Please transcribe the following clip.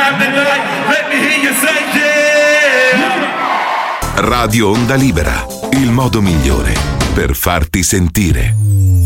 Radio Onda Libera, il modo migliore per farti sentire.